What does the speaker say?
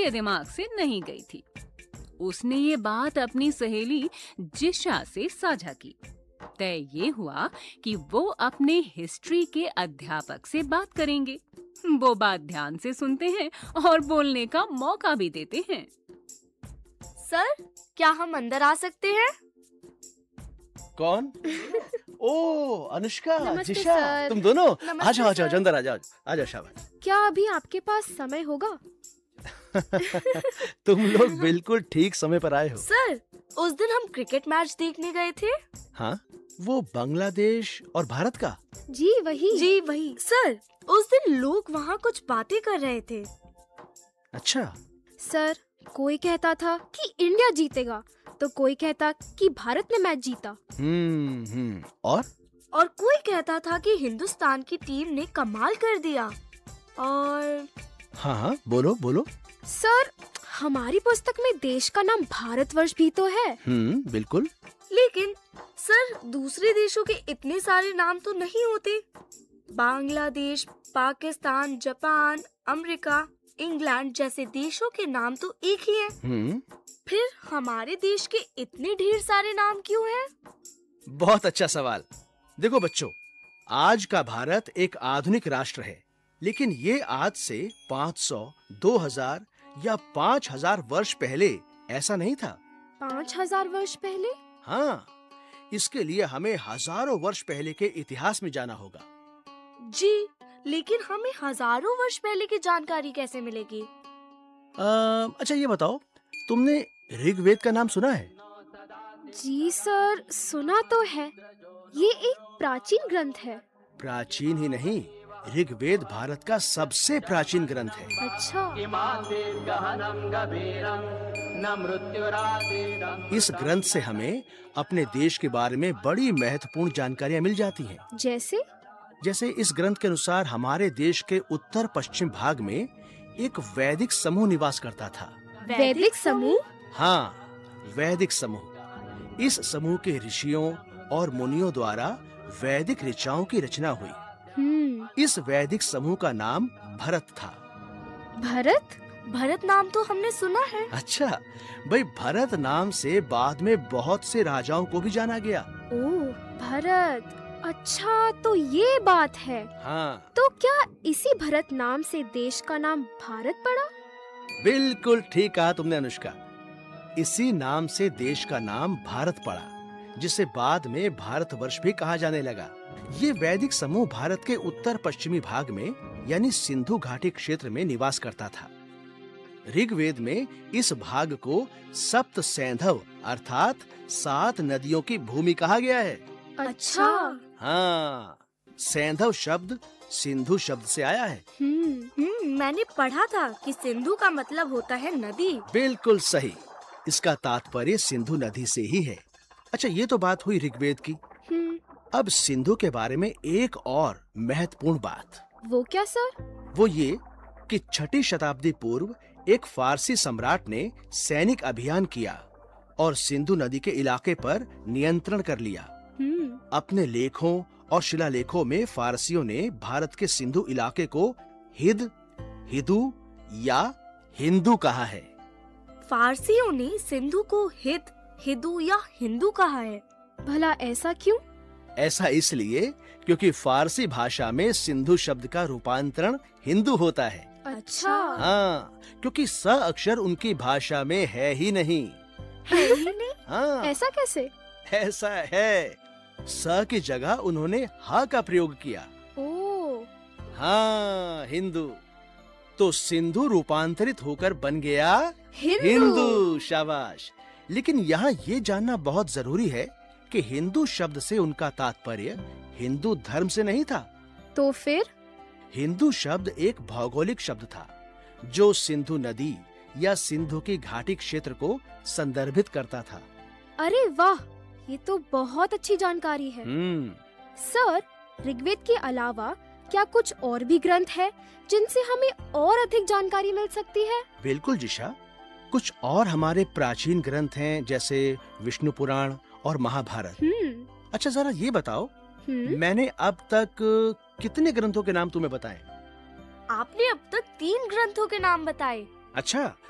उसके दिमाग से नहीं गई थी। उसने ये बात अपनी सहेली जिशा से साझा की। तय ये हुआ कि वो अपने हिस्ट्री के अध्यापक से बात करेंगे। वो बात ध्यान से सुनते हैं और बोलने का मौका भी देते हैं। सर, क्या हम अंदर आ सकते हैं? कौन? ओ, अनुष्का, नमस्ते जिशा, सर। तुम दोनों नमस्ते आ जाओ सर। अंदर आ जाओ शाबाश। क्या अभी आपके पास समय होगा? तुम लोग बिल्कुल ठीक समय पर आए हो। सर, उस दिन हम क्रिकेट मैच देखने गए थे। हाँ, वो बांग्लादेश और भारत का? जी वही। सर, उस दिन लोग वहाँ कुछ बातें कर रहे थे। अच्छा। सर, कोई कहता था कि इंडिया जीतेगा, तो कोई कहता कि भारत ने मैच जीता। और कोई कहता था कि हिंदुस्तान की टीम ने कमाल कर दिया। और हाँ, बोलो। सर, हमारी पुस्तक में देश का नाम भारतवर्ष भी तो है। बिल्कुल। लेकिन सर, दूसरे देशों के इतने सारे नाम तो नहीं होते। Bangladesh, Pakistan, Japan, America, England जैसे देशों के नाम तो एक ही हैं। फिर हमारे देश के इतने ढेर सारे नाम क्यों हैं? बहुत अच्छा सवाल। देखो बच्चों, आज का भारत एक आधुनिक राष्ट्र है, लेकिन ये आज से 500, 2000 या 5000 वर्ष पहले ऐसा नहीं था। 5000 वर्ष पहले? हाँ, इसके लिए हमें हजारों वर्ष पहले के इतिहास में जाना होगा। जी, लेकिन हमें हजारों वर्ष पहले की जानकारी कैसे मिलेगी? अच्छा ये बताओ, तुमने ऋग्वेद का नाम सुना है? जी सर, सुना तो है। ये एक प्राचीन ग्रंथ है। प्राचीन ही नहीं, ऋग्वेद भारत का सबसे प्राचीन ग्रंथ है। अच्छा। इस ग्रंथ से हमें अपने देश के बारे में बड़ी महत्वपूर्ण जानकारियाँ मिल जाती हैं। जैसे इस ग्रंथ के अनुसार हमारे देश के उत्तर पश्चिम भाग में एक वैदिक समूह निवास करता था। वैदिक समूह? हाँ, वैदिक समूह। इस समूह के ऋषियों और मुनियों द्वारा वैदिक ऋचाओं की रचना हुई। इस वैदिक समूह का नाम भरत था। भरत नाम तो हमने सुना है। अच्छा, भाई भरत नाम से बाद में बहुत से राजाओं को भी जाना गया। ओह, भरत। अच्छा, तो ये बात है। हाँ। तो क्या इसी भरत नाम से देश का नाम भारत पड़ा? बिल्कुल ठीक कहा तुमने अनुष्का। इसी नाम से देश का नाम भारत पड़ा, जिसे बाद में भारतवर्ष भी कहा जाने लगा। ये वैदिक समूह भारत के उत्तर पश्चिमी भाग में यानी सिंधु घाटी क्षेत्र में निवास करता था। ऋग्वेद में इस भाग को सप्त सैंधव अर्थात 7 नदियों की भूमि कहा गया है। अच्छा। हाँ, सैंधव शब्द सिंधु शब्द से आया है। मैंने पढ़ा था कि सिंधु का मतलब होता है नदी। बिल्कुल सही, इसका तात्पर्य सिंधु नदी से ही है। अच्छा, ये तो बात हुई ऋग्वेद की। अब सिंधु के बारे में एक और महत्वपूर्ण बात। वो क्या सर? वो ये कि 6ठी शताब्दी पूर्व एक फारसी सम्राट ने सैनिक अभियान किया और सिंधु नदी के इलाके पर नियंत्रण कर लिया। अपने लेखों और शिलालेखों में फारसियों ने भारत के सिंधु इलाके को हिदू या हिंदू कहा है। फारसियों ने सिंधु को हिदू या हिंदू कहा है। भला ऐसा क्यों? ऐसा इसलिए क्योंकि फारसी भाषा में सिंधु शब्द का रूपांतरण हिंदू होता है। अच्छा। हाँ, क्योंकि स अक्षर उनकी भाषा में है ही नहीं। हाँ। ऐसा कैसे? ऐसा है, स की जगह उन्होंने हा का प्रयोग किया। ओह। हाँ, हिंदू। तो सिंधु रूपांतरित होकर बन गया हिंदू। शाबाश। लेकिन यहाँ ये जानना बहुत जरूरी है कि हिंदू शब्द से उनका तात्पर्य हिंदू धर्म से नहीं था। तो फिर? हिंदू शब्द एक भौगोलिक शब्द था जो सिंधु नदी या सिंधु की घाटी क्षेत्र को संदर्भित करता था। अरे वाह, ये तो बहुत अच्छी जानकारी है। सर, ऋग्वेद के अलावा क्या कुछ और भी ग्रंथ है जिनसे हमें और अधिक जानकारी मिल सकती है? बिल्कुल जिशा, कुछ और हमारे प्राचीन ग्रंथ हैं जैसे विष्णु पुराण और महाभारत। अच्छा, जरा ये बताओ, मैंने अब तक कितने ग्रंथों के नाम तुम्हें बताए? आपने अब तक 3 ग्रंथों के नाम बताए। अच्छा,